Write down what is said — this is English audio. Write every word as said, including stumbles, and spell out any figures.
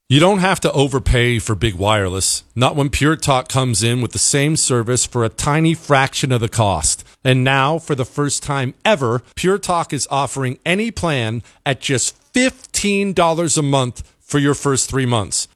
You don't have to overpay for big wireless, not when Pure Talk comes in with the same service for a tiny fraction of the cost. And now, for the first time ever, Pure Talk is offering any plan at just fifteen dollars a month for your first three months.